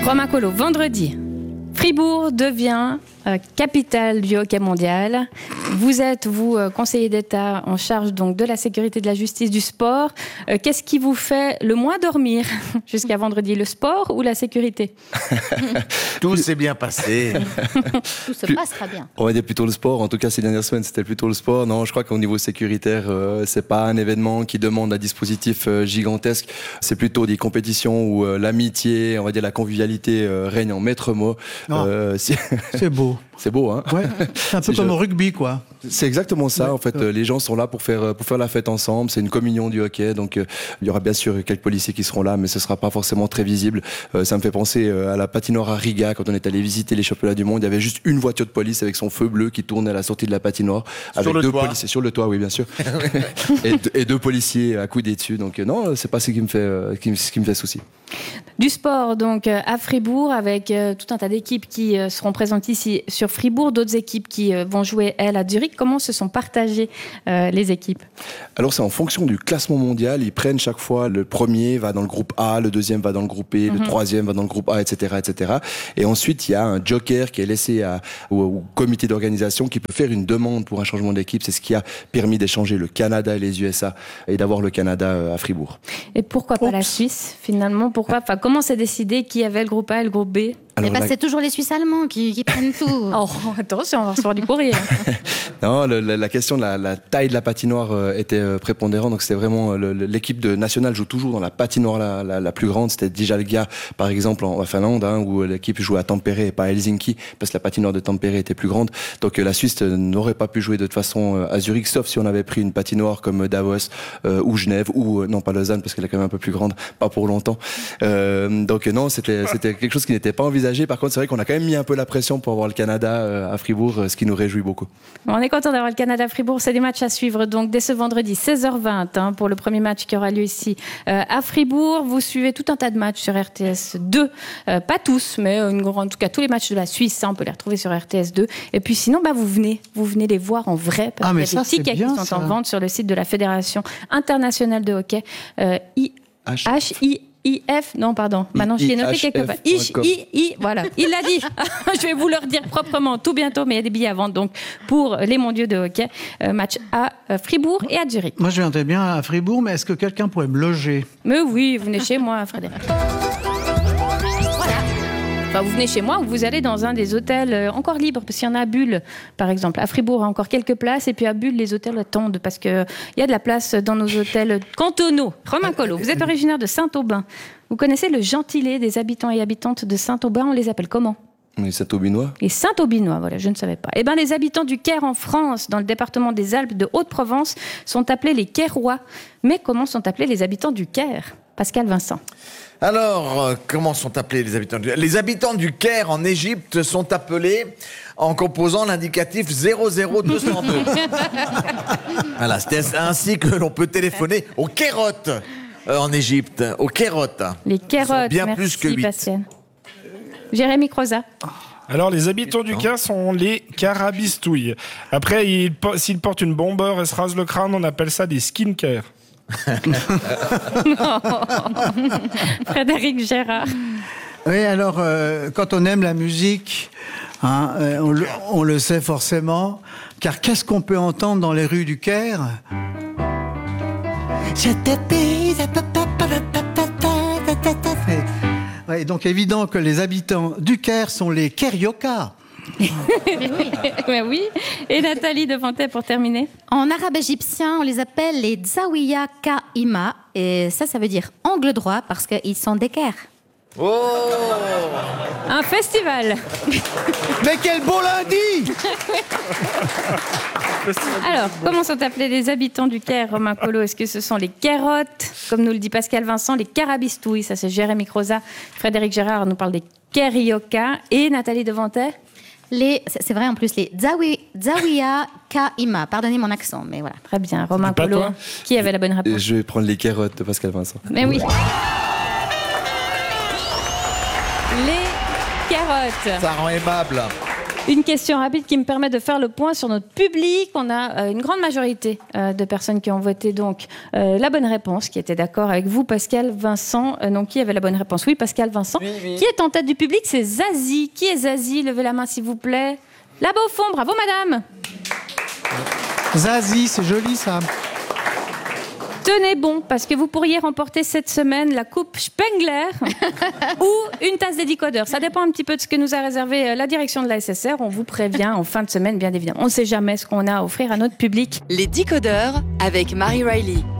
Romain Collot, vendredi, Fribourg devient capitale du hockey mondial. Vous êtes, conseiller d'État en charge donc de la sécurité, de la justice, du sport. Qu'est-ce qui vous fait le moins dormir jusqu'à vendredi, le sport ou la sécurité? Tout s'est bien passé. Tout se passera bien. On va dire plutôt le sport. En tout cas, ces dernières semaines, c'était plutôt le sport. Non, je crois qu'au niveau sécuritaire, c'est pas un événement qui demande un dispositif gigantesque. C'est plutôt des compétitions où l'amitié, on va dire la convivialité règne en maître mot. C'est beau. C'est beau, hein? Ouais. C'est un peu comme au rugby, quoi. C'est exactement ça, en fait. Les gens sont là pour faire la fête ensemble. C'est une communion du hockey. Donc, il y aura bien sûr quelques policiers qui seront là, mais ce sera pas forcément très visible. Ça me fait penser à la patinoire à Riga, quand on est allé visiter les championnats du monde. Il y avait juste une voiture de police avec son feu bleu qui tournait à la sortie de la patinoire. Avec deux policiers sur le toit, oui, bien sûr. et deux policiers accoudés dessus. Donc, non, c'est pas ce qui me fait souci. Du sport, donc, à Fribourg, avec tout un tas d'équipes qui seront présentes ici sur Fribourg, d'autres équipes qui vont jouer, elles, à Zurich. Comment se sont partagées les équipes? Alors, c'est en fonction du classement mondial. Ils prennent chaque fois, le premier va dans le groupe A, le deuxième va dans le groupe B, le troisième va dans le groupe A, etc., etc. Et ensuite, il y a un joker qui est laissé au comité d'organisation qui peut faire une demande pour un changement d'équipe. C'est ce qui a permis d'échanger le Canada et les USA et d'avoir le Canada à Fribourg. Et pourquoi pas la Suisse, finalement? Comment s'est décidé qui avait le groupe A et le groupe B? Alors, c'est toujours les Suisses allemands qui prennent tout. Oh, attention, on va recevoir du courrier. Non, la question de la taille de la patinoire était prépondérante. Donc, c'était vraiment l'équipe nationale joue toujours dans la patinoire la plus grande. C'était Dijalga, par exemple, en Finlande, où l'équipe jouait à Tampere et pas à Helsinki, parce que la patinoire de Tampere était plus grande. Donc, la Suisse n'aurait pas pu jouer de toute façon à Zurich, sauf si on avait pris une patinoire comme Davos ou Genève, ou non, pas Lausanne, parce qu'elle est quand même un peu plus grande, pas pour longtemps. Donc, non, c'était quelque chose qui n'était pas envisagé. Par contre, c'est vrai qu'on a quand même mis un peu la pression pour avoir le Canada à Fribourg, ce qui nous réjouit beaucoup. On est content d'avoir le Canada à Fribourg. C'est des matchs à suivre donc dès ce vendredi 16h20 pour le premier match qui aura lieu ici à Fribourg. Vous suivez tout un tas de matchs sur RTS 2. Pas tous, mais en tout cas tous les matchs de la Suisse, on peut les retrouver sur RTS 2. Et puis sinon, vous venez les voir en vrai. Parce qu'il y a des tickets qui sont en vente sur le site de la Fédération internationale de hockey. Non, pardon. Maintenant, je l'ai noté quelque part. Voilà. Il l'a dit. Je vais vous le redire proprement tout bientôt, mais il y a des billets à vendre donc pour les mondiaux de hockey. Match à Fribourg et à Zurich. Moi, je viendrais bien à Fribourg, mais est-ce que quelqu'un pourrait me loger? Mais oui, vous venez chez moi, Frédéric. Vous venez chez moi ou vous allez dans un des hôtels encore libres, parce qu'il y en a à Bulle, par exemple. À Fribourg, il y a encore quelques places, et puis à Bulle, les hôtels attendent, parce qu'il y a de la place dans nos hôtels cantonaux. Romain Collot, vous êtes originaire de Saint-Aubin. Vous connaissez le gentilé des habitants et habitantes de Saint-Aubin? On les appelle comment? Les Saint-Aubinois. Les Saint-Aubinois, voilà, je ne savais pas. Les habitants du Caire en France, dans le département des Alpes de Haute-Provence, sont appelés les Cairois. Mais comment sont appelés les habitants du Caire? Pascal Vincent. Alors, comment sont appelés les habitants du Caire? Les habitants du Caire en Égypte sont appelés en composant l'indicatif 00202. Voilà, c'est ainsi que l'on peut téléphoner aux Kairotes en Égypte, aux Kairotes. Les Kairotes, bien merci plus que 8. Pascal. Jérémy Croza. Alors, les habitants du Caire sont les carabistouilles. Après, s'ils portent une bomber et se rasent le crâne, on appelle ça des skincare. Frédéric Gérard. Oui, alors, quand on aime la musique, on le sait forcément, car qu'est-ce qu'on peut entendre dans les rues du Caire? Ouais, donc évident que les habitants du Caire sont les Carioca. Oui. Et Nathalie Devantet pour terminer. En arabe égyptien, on les appelle les Zawiya Ka'ima. Et ça veut dire angle droit parce qu'ils sont d'équerre. Oh! Un festival. Mais quel beau lundi! Alors, comment sont appelés les habitants du Caire, Romain Collot? Est-ce que ce sont les Kairotes, comme nous le dit Pascal Vincent, les carabistouilles? Ça, c'est Jérémy Croza. Frédéric Gérard nous parle des Carioca. Et Nathalie Devantet? C'est vrai en plus, les Zawiya Ka'ima. Pardonnez mon accent, mais voilà. Très bien, Romain Collot. Qui avait la bonne réponse? Je vais prendre les carottes de Pascal Vincent. Mais oui. Les carottes. Ça rend aimable. Une question rapide qui me permet de faire le point sur notre public. On a une grande majorité de personnes qui ont voté donc la bonne réponse, qui étaient d'accord avec vous, Pascal, Vincent. Donc, qui avait la bonne réponse? Oui, Pascal, Vincent. Oui. Qui est en tête du public? C'est Zazie. Qui est Zazie? Levez la main, s'il vous plaît. Là-bas au fond, bravo, madame. Zazie, c'est joli, ça. Tenez bon, parce que vous pourriez remporter cette semaine la coupe Spengler ou une tasse des décodeurs. Ça dépend un petit peu de ce que nous a réservé la direction de la SSR. On vous prévient en fin de semaine, bien évidemment. On ne sait jamais ce qu'on a à offrir à notre public. Les décodeurs avec Marie Riley.